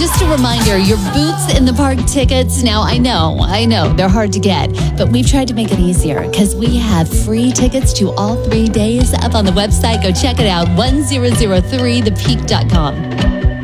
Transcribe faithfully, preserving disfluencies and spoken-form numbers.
just a reminder, your Boots in the Park tickets, now I know, I know, they're hard to get, but we've tried to make it easier because we have free tickets to all three days up on the website. Go check it out, one thousand three the peak dot com.